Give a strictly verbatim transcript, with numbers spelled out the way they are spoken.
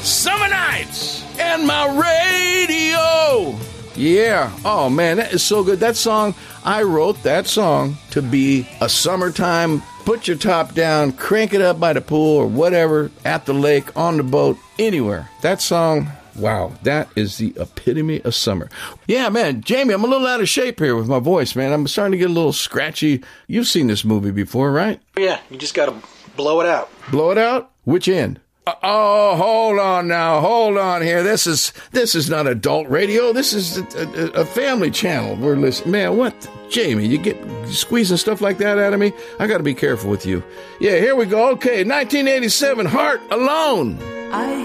Summer nights and my radio. Yeah. Oh, man, that is so good. That song, I wrote that song to be a summertime, put your top down, crank it up by the pool or whatever, at the lake, on the boat, anywhere. That song, wow, that is the epitome of summer. Yeah, man, Jamie, I'm a little out of shape here with my voice, man. I'm starting to get a little scratchy. You've seen this movie before, right? Yeah, you just got to blow it out. Blow it out? Which end? Oh, hold on now. Hold on here. This is this is not adult radio. This is a, a, a family channel. We're listening. Man, what? Jamie, you get squeezing stuff like that out of me? I got to be careful with you. Yeah, here we go. Okay, nineteen eighty-seven, Heart Alone. I